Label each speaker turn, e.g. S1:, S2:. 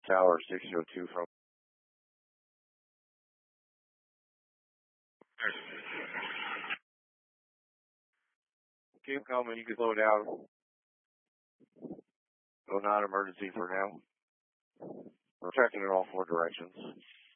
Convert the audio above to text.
S1: Tower 602 from. Keep coming, you can slow down. Go not emergency for now. We're checking in all 4 directions.